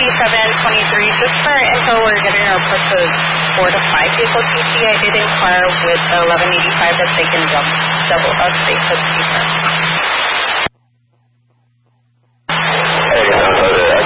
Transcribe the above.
8723. Just for info, we're getting our reports of 4 to 5 vehicle TC. I did inquire with the 1185 that they can double up. They could cheaper.